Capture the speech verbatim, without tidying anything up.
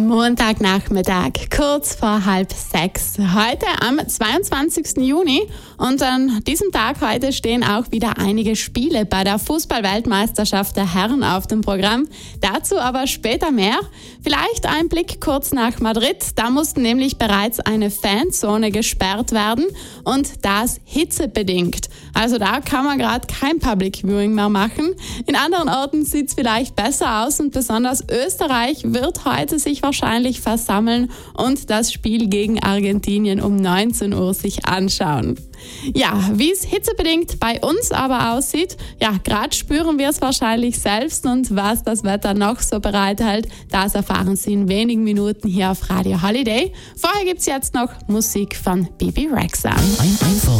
Montagnachmittag, kurz vor halb sechs. Heute am zweiundzwanzigsten Juni und an diesem Tag heute stehen auch wieder einige Spiele bei der Fußball-Weltmeisterschaft der Herren auf dem Programm. Dazu aber später mehr. Vielleicht ein Blick kurz nach Madrid. Da musste nämlich bereits eine Fanzone gesperrt werden und das hitzebedingt. Also da kann man gerade kein Public Viewing mehr machen. In anderen Orten sieht es vielleicht besser aus und besonders Österreich wird heute sich wahrscheinlich versammeln und das Spiel gegen Argentinien um neunzehn Uhr sich anschauen. Ja, wie es hitzebedingt bei uns aber aussieht, ja, gerade spüren wir es wahrscheinlich selbst und was das Wetter noch so bereithält, das erfahren Sie in wenigen Minuten hier auf Radio Holiday. Vorher gibt's jetzt noch Musik von Bibi Rexha. Ein, einfach